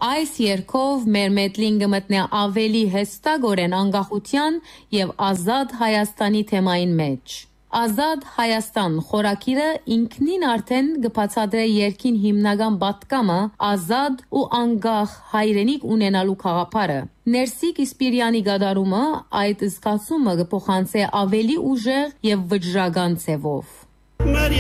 Այս երգով մեր մեդլինգը մտնե ավելի հստակորեն անկախության եւ ազատ Հայաստանի թեմային մեջ։ Ազատ Հայաստան խորագիրը ինքնին արդեն կբացատրե երկին հիմնական պատկամը ազատ ու անկախ հայրենիք ունենալու գաղափարը։ Ներսիկ Իսպիրյանի գդարումը այդ զգացումը կփոխանցե ավելի ուժեղ եւ վճռական ձևով։